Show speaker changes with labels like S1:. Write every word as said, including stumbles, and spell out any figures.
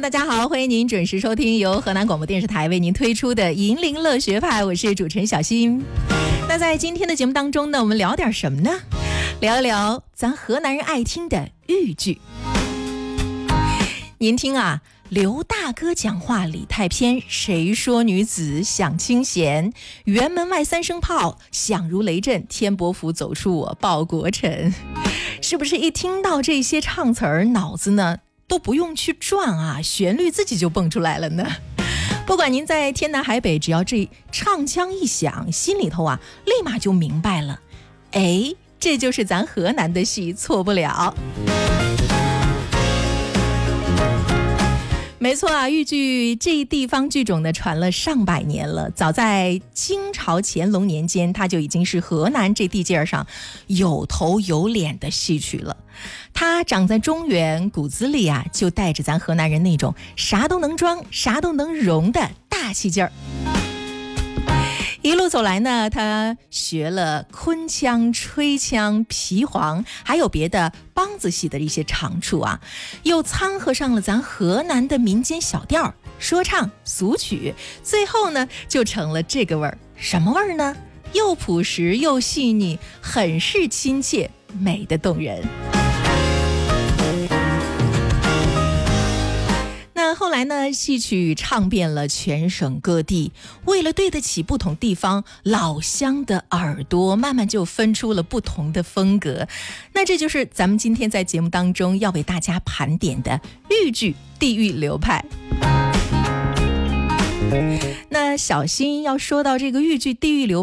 S1: 大家好，欢迎您准时收听由河南广播电视台为您推出的银铃乐学派，我是主持人小新。那在今天的节目当中呢，我们聊点什么呢？聊一聊咱河南人爱听的豫剧。您听啊，刘大哥讲话李太偏，谁说女子享清闲？辕门外三声炮，响如雷震，天伯府走出我报国臣。是不是一听到这些唱词儿，脑子呢都不用去转啊，旋律自己就蹦出来了呢？不管您在天南海北，只要这唱腔一响，心里头啊立马就明白了，哎，这就是咱河南的戏，错不了。没错啊，豫剧这一地方剧种呢传了上百年了，早在清朝乾隆年间，它就已经是河南这地界上有头有脸的戏曲了。它长在中原，骨子里啊就带着咱河南人那种啥都能装啥都能容的大气劲儿。一路走来呢，他学了昆腔、吹腔、皮黄，还有别的梆子戏的一些长处啊，又掺和上了咱河南的民间小调、说唱、俗曲，最后呢就成了这个味儿。什么味儿呢？又朴实又细腻，很是亲切，美得动人。那后来呢，戏曲唱遍了全省各地，为了对得起不同地方老乡的耳朵，慢慢就分出了不同的风格。那这就是咱们今天在节目当中要为大家盘点的豫剧地域流派。那小新要说到这个豫剧地域流